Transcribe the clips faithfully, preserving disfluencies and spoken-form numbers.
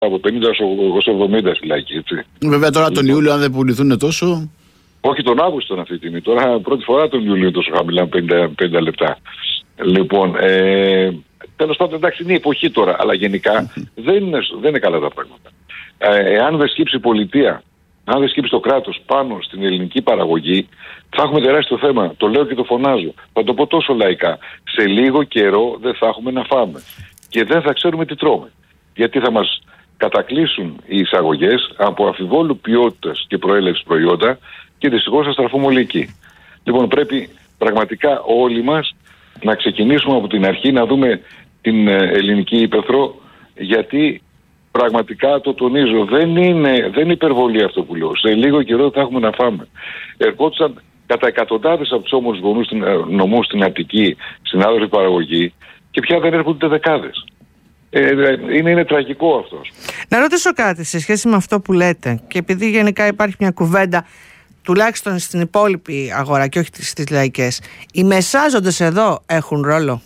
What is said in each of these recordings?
από πενήντα έως εβδομήντα στη Λαϊκή, έτσι. Βέβαια τώρα τον Ιούλιο, αν δεν πουληθούν τόσο. Όχι τον Αύγουστο αυτή τη στιγμή. Τώρα πρώτη φορά τον Ιούλιο τόσο χαμηλά, πενήντα λεπτά. Λοιπόν, ε, τέλος πάντων, εντάξει, είναι η εποχή τώρα, αλλά γενικά δεν είναι, δεν είναι καλά τα πράγματα. Ε, εάν δεν σκύψει η πολιτεία, αν δεν σκύψει το κράτος πάνω στην ελληνική παραγωγή, θα έχουμε τεράστιο θέμα. Το λέω και το φωνάζω. Θα το πω τόσο λαϊκά. Σε λίγο καιρό δεν θα έχουμε να φάμε. Και δεν θα ξέρουμε τι τρώμε. Γιατί θα μας κατακλείσουν οι εισαγωγές από αμφιβόλου ποιότητας και προέλευσης προϊόντα και δυστυχώς θα στραφούμε όλοι εκεί. Λοιπόν, πρέπει πραγματικά όλοι μας να ξεκινήσουμε από την αρχή να δούμε την ελληνική ύπαιθρο, γιατί πραγματικά το τονίζω, δεν είναι, δεν είναι υπερβολή αυτό που λέω. Σε λίγο καιρό θα έχουμε να φάμε. Ερχόντουσαν κατά εκατοντάδες από τους όμορους νομούς στην Αττική, στην άδρη παραγωγή, και πια δεν έρχονται δεκάδες. Ε, είναι, είναι τραγικό αυτό. Να ρωτήσω κάτι σε σχέση με αυτό που λέτε, και επειδή γενικά υπάρχει μια κουβέντα, τουλάχιστον στην υπόλοιπη αγορά και όχι στις λαϊκές, οι μεσάζοντες εδώ έχουν ρόλο?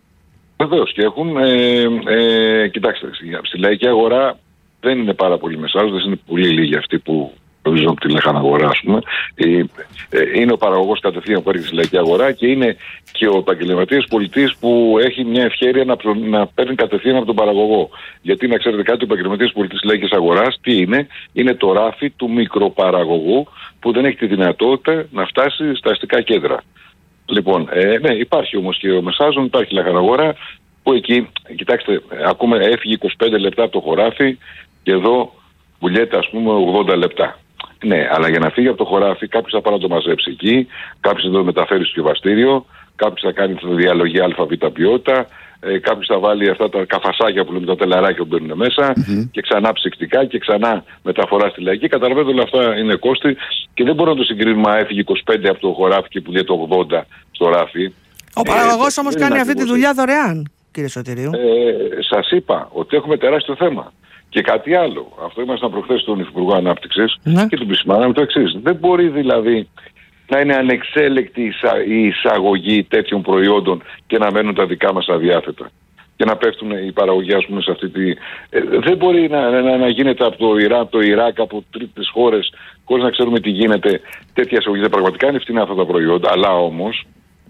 Βεβαίως και έχουν. Ε, ε, κοιτάξτε, στη λαϊκή αγορά δεν είναι πάρα πολλοί μεσάζοντες, είναι πολύ λίγοι αυτοί που νομίζω ότι λέγαν αγορά, ας πούμε. Ε, ε, είναι ο παραγωγός κατευθείαν που έρχεται στη λαϊκή αγορά και είναι και ο επαγγελματίας πολιτής που έχει μια ευκαιρία να, προ, να παίρνει κατευθείαν από τον παραγωγό. Γιατί να ξέρετε κάτι, ο επαγγελματίας πολιτής της λαϊκής αγοράς τι είναι? Είναι το ράφι του μικροπαραγωγού που δεν έχει τη δυνατότητα να φτάσει στα αστικά κέντρα. Λοιπόν, ε, ναι, υπάρχει όμως και ο μεσάζων, υπάρχει λαχαναγορά που εκεί, κοιτάξτε, ακούμε έφυγε είκοσι πέντε λεπτά από το χωράφι και εδώ πουλιέται ας πούμε ογδόντα λεπτά. Ναι, αλλά για να φύγει από το χωράφι κάποιος θα πάει να το μαζέψει εκεί, κάποιος θα το μεταφέρει στο συσκευαστήριο, κάποιος θα κάνει τη διαλογή ΑΒ ποιότητα, ε, κάποιος θα βάλει αυτά τα καφασάκια που λέμε, τα τελαράκια που μπαίνουν μέσα mm-hmm. και ξανά ψυκτικά και ξανά μεταφορά στη λαϊκή. Καταλαβαίνετε, όλα αυτά είναι κόστη και δεν μπορούμε να το συγκρίνουμε. Έφυγε είκοσι πέντε από το χωράφι και πουλιέται ογδόντα στο ράφι. Ο παραγωγός ε, όμως κάνει αυτή τη δουλειά δωρεάν, κύριε Σωτηρίου. Ε, σας είπα ότι έχουμε τεράστιο θέμα. Και κάτι άλλο. Αυτό ήμασταν προχθές στον Υφυπουργό Ανάπτυξης ναι. και του επισημάναμε το εξής. Δεν μπορεί δηλαδή να είναι ανεξέλεκτη η εισαγωγή τέτοιων προϊόντων και να μένουν τα δικά μας αδιάθετα. Και να πέφτουν οι παραγωγοί, ας πούμε, σε αυτή τη. Ε, δεν μπορεί να, να, να γίνεται από το Ιράν, από το Ιράκ, από τρίτες χώρες, χωρίς να ξέρουμε τι γίνεται, τέτοια εισαγωγή. Πραγματικά είναι φθηνά αυτά τα προϊόντα, αλλά όμως.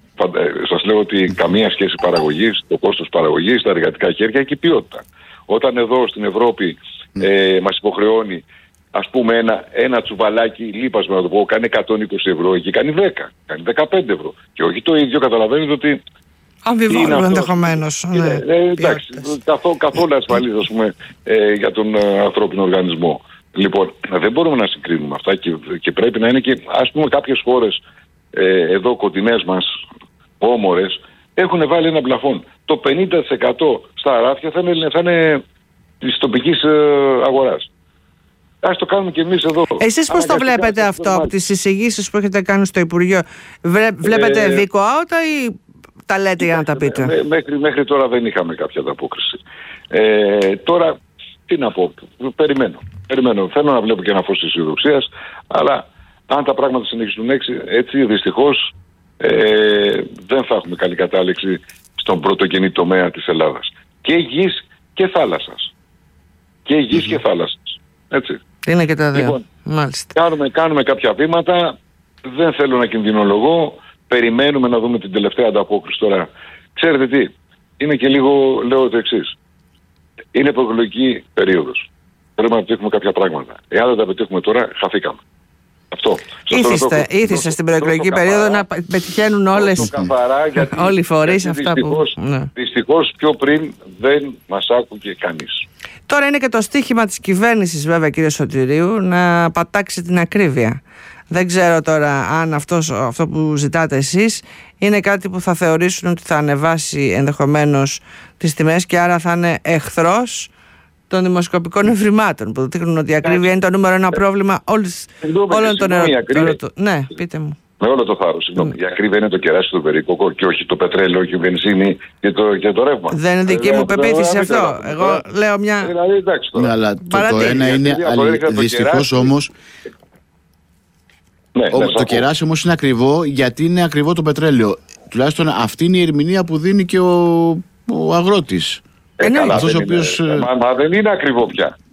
Σας λέω ότι καμία σχέση παραγωγής, το κόστος παραγωγής, τα εργατικά χέρια και η ποιότητα. Όταν εδώ στην Ευρώπη ε, μας υποχρεώνει, ας πούμε, ένα, ένα τσουβαλάκι λίπασμα, να το πω, κάνει εκατόν είκοσι ευρώ, εκεί κάνει δέκα, κάνει δεκαπέντε ευρώ. Και όχι το ίδιο, καταλαβαίνετε ότι. Αμφιβάλλω ενδεχομένως. Ναι, ναι, εντάξει, καθόλου, καθόλου ασφαλής, ας πούμε, ε, για τον ε, ανθρώπινο οργανισμό. Λοιπόν, δεν μπορούμε να συγκρίνουμε αυτά και, και πρέπει να είναι και, ας πούμε, κάποιες χώρες ε, εδώ κοντινές μας, όμορες, έχουν βάλει ένα πλαφόν. Το πενήντα τοις εκατό στα ράφια θα είναι, θα είναι της τοπικής ε, αγοράς. Ας το κάνουμε και εμείς εδώ. Εσείς πώς το βλέπετε αυτό από τις εισηγήσεις που έχετε κάνει στο Υπουργείο? Βλέ, βλέπετε ε, δίκο out ή τα λέτε για να τα πείτε? Μέ, μέχρι, μέχρι τώρα δεν είχαμε κάποια ανταπόκριση. Ε, τώρα, τι να πω, περιμένω. περιμένω. Θέλω να βλέπω και ένα φως της αισιοδοξίας, αλλά αν τα πράγματα συνεχίσουν έτσι, έτσι δυστυχώς ε, δεν θα έχουμε καλή κατάληξη στον πρωτογενή τομέα της Ελλάδας. Και γης και θάλασσας. Και γης mm-hmm. και θάλασσας. Έτσι. Είναι και τα δύο. Λοιπόν, μάλιστα. Κάνουμε, κάνουμε κάποια βήματα. Δεν θέλω να κινδυνολογώ. Περιμένουμε να δούμε την τελευταία ανταπόκριση τώρα. Ξέρετε τι, είναι και λίγο, λέω το εξής. Είναι προεκλογική περίοδος. Πρέπει να πετύχουμε κάποια πράγματα. Εάν δεν τα πετύχουμε τώρα, χαθήκαμε. Αυτό. Ήθιστε, ήθιστε στην προεκλογική περίοδο να πετυχαίνουν όλες, όλοι οι φορείς αυτά δυστυχώς, που... Ναι. Δυστυχώς πιο πριν δεν μας άκουγε κανείς. Τώρα είναι και το στίχημα της κυβέρνησης, βέβαια, κύριε Σωτηρίου, να πατάξει την ακρίβεια. Δεν ξέρω τώρα αν αυτός, αυτό που ζητάτε εσείς είναι κάτι που θα θεωρήσουν ότι θα ανεβάσει ενδεχομένως τις τιμές και άρα θα είναι εχθρός των δημοσκοπικών ευρημάτων που δείχνουν ότι η ακρίβεια είναι το νούμερο ένα πρόβλημα όλης, όλων των ερωτών. Ναι, πείτε μου. Με όλο το θάρρος, συγγνώμη. Η ακρίβεια είναι το κεράσι του περίκοκο και όχι το πετρέλαιο και η βενζίνη και το, και το ρεύμα. Δεν είναι δική μου πεποίθηση αυτό. Εγώ λέω μια. Δηλαδή, εντάξει τώρα. Ναι, αλλά το, το ένα είναι δυστυχώς όμως. Ναι, ο, ναι, το κεράσι όμως είναι ακριβό γιατί είναι ακριβό το πετρέλαιο. Τουλάχιστον αυτή είναι η ερμηνεία που δίνει και ο, ο αγρότης. Ε, καλά, αυτός δεν ο οποίος... είναι, μα, μα δεν είναι ακριβό πια.